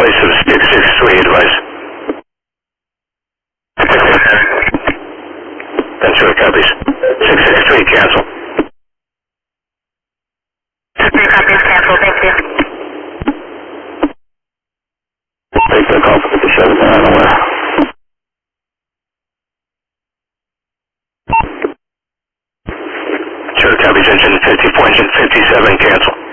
place of 663, advice. Ventura copies. 663, cancel. 3 copies, cancel, thank you. Take the call for 57, I don't know where. Ventura copies, engine 54, engine 57, cancel.